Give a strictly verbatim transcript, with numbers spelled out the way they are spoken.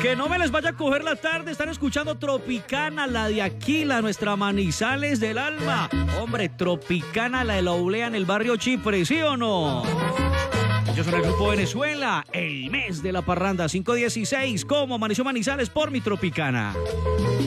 Que no me les vaya a coger la tarde, están escuchando Tropicana, la de Aquila, nuestra Manizales del alma. Hombre, Tropicana, la de la oblea en el barrio Chipre, ¿sí o no? Ellos son el grupo Venezuela, el mes de la parranda, cinco dieciséis, como amaneció Manizales por mi Tropicana.